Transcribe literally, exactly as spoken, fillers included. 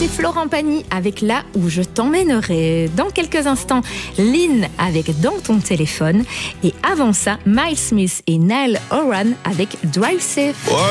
c'était Florent Pagny avec Là où je t'emmènerai. Dans quelques instants, Lynn avec Dans ton téléphone. Et avant ça, Miles Smith et Niall Horan avec Drive Safe.